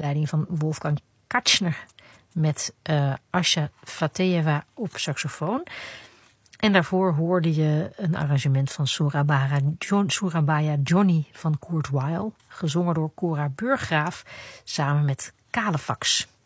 leiding van Wolfgang Katchner met Asha Fateheva op saxofoon. En daarvoor hoorde je een arrangement van Surabaya Johnny van Kurt Weill, gezongen door Cora Burggraaf samen met Kalefax.